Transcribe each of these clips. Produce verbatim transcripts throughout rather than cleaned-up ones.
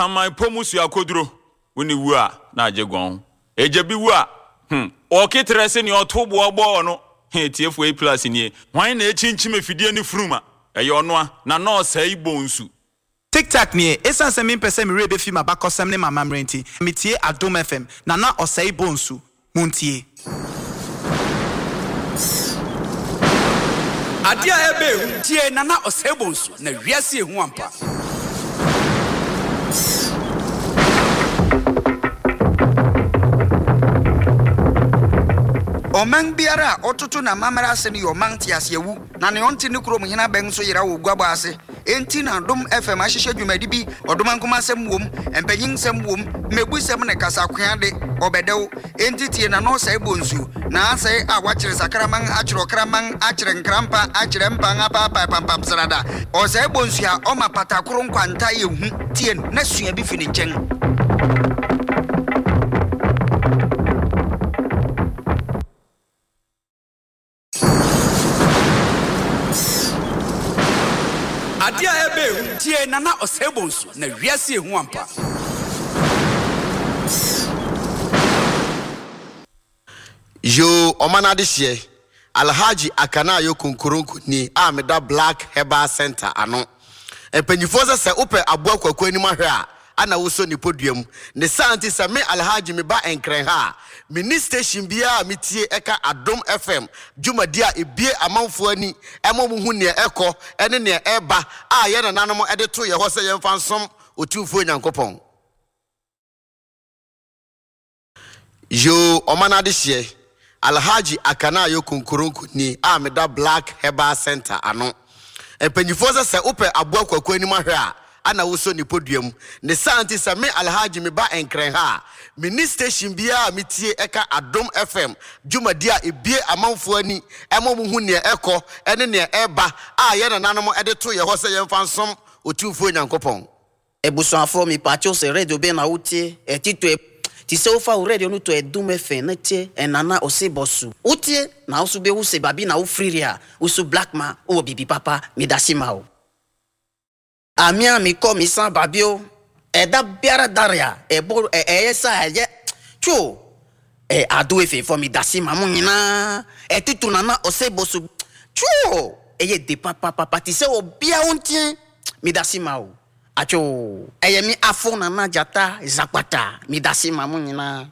my pomus ya kodro woni wu a na ajegon eje bi wu a hm o kitrese ni otobo ogbo no he tiefo a plus ni hwan na echinchim afidie ni fruma eye ono a na no sai bonsu TikTok ni esan se me pese me rebe fi mabakosem ne mamamrenti metie Adom F M na na osai bonsu muntie adia ebe tie na na osai bonsu na wiase ehu ampa Omang biara otutu na mamara ase ni omang tiase wu na ne onti ne krom hina ben so yira wo guabo ase enti na Adom F M ahihye dwumadi bi odoma nkoma sem wom empanyin sem wom mebu sem ne kasa kwan de obedew enti tie na no sai bonsu na sai a wachire sakraman achiro kraman achire nkrampa achire mpa ngapa pa pam pam sarada o sai bonsu ya o mapata koro nkwanta yehu tie na sua bi fini nchen adia ebe tie na na osai bonsu na wiase ehu ampa Yo omanade hye Alhaji Akanayo Kunkurunku ni ameda Black Herbal Center ano empanyifo se se ope aboa kwakwa anim ahwe a ana woso ni podium ne santi se me Alhaji me ba enkren ha mini station bia metie eka Adom F M dwumadi a ebie amanfo ani emomuhu ne eko ene ne eba a ye na nanom ede to ye ho se ye mfa nsom otumfo nyankopon Yo omanade hye Alhaji Akanayo Kunkurunku ni ameda Black Herbal Center ano empanyifo se se ope aboa kwakwa anim ahwe a ana woso ni podium ne santi se me Alhaji me ba enkren ha mini station bia metie eka Adom F M dwumadi a ebie amanfo ani emomuhu ne eko ene ne eba a ye na nanom ede to ye ho se ye mfa nsom otumfo nyankopon ebusuafo mi pacho se radio be na utie etito ti se ofa o radio no to Adom F M na tie enana osebosu utie na osu be hu se babi na ufriria usu black man o bibi papa mi dasima o amia mi ko mi san babio eda biara daria ebo esa ye chu e Adom F M for mi dasima mo nyina etito nana osebosu chu eye de papa papa ti se obia untie mi dasima o acho eye mi afona na jata zakpata mi dasima mo nyina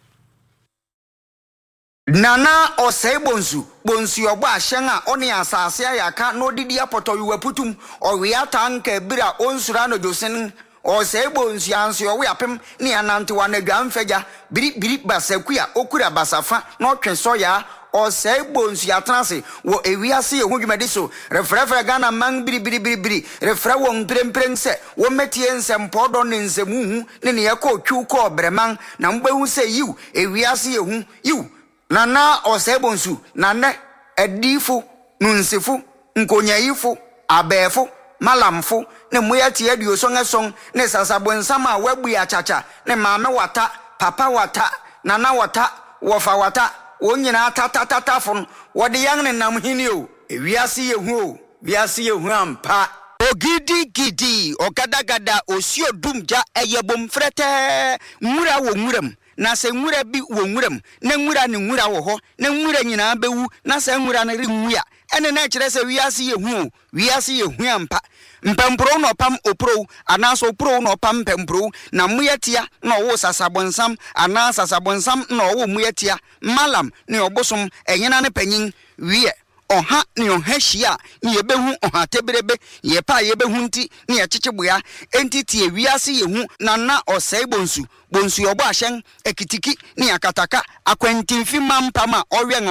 Nana osai bonsu bonsu ogbo ahyen a oni asase ayaka no didi apoto yuwaputum owe atanka bira onsura no josen osai bonsu anso owe apem ni anante wa na dwamfagya biri biri basakua okura basafa no twenso ya osai bonsu atrase wo ewiase ye hodwumade so refrefre Ghana man biri biri biri biri refre wo mpremprem se wo metie nsempɔ do ne nsemuhu ne ne yakɔ twu kɔ breman na mbehu se yiw ewiase ye hu yiw Nana osebonsu nane edifu nunsifu nkonyaifu abefu malamfu ne muyati edio songesong ne sasabonsama wabu ya chacha ne mame wata papa wata nana wata wofa wata wonyina tatatatafun wode yang ne namhini o ewiase yehu wiase yehu ampa ogidi gidi ogadagada osio dumja eyebom frete nwura wo nwuram na se nwura bi wo nwuram na nwura ne nwura wo ho na nwura nyina bewu na se nwura ne renwua ene na kire se wiase yehu wiase yehu ampa mpempro no pam opro anaso opro no pam mpempro na muyetia na wo sasabonsam ana sasabonsam na wo muyetia malam ne obosom enyina ne panyin wie oha ni oha hia ni yebehu oha tebrebe yepa yebehu nti ni yekyekyebuya entity ewiase yehu na na osai bonsu bonsu obo ahyen ekitiki ni akataka akwantimfi mampama owe